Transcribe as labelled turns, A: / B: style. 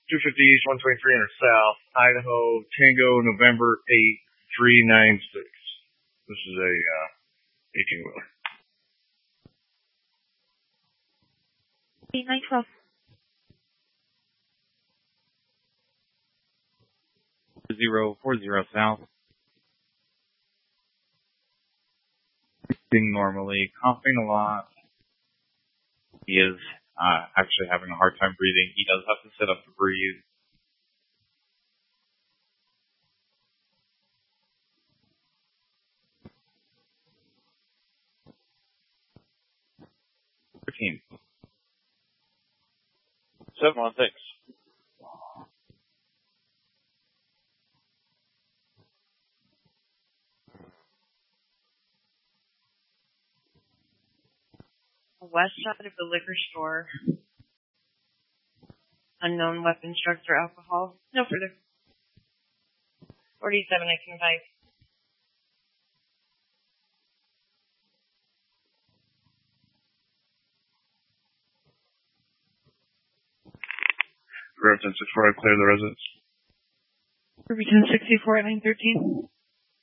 A: 250 East, 12300 South, Idaho, Tango, November 8396. This is a 18-wheeler.
B: 912.
C: 040 South. Breathing normally, coughing a lot. He is actually having a hard time breathing. He does have to sit up to breathe. Team.
A: 716.
B: West side of the liquor store. Unknown weapons, drugs, or alcohol. No further. 47, I can advise.
A: Represent 64, clear the residence.
B: Represent 64 at 913.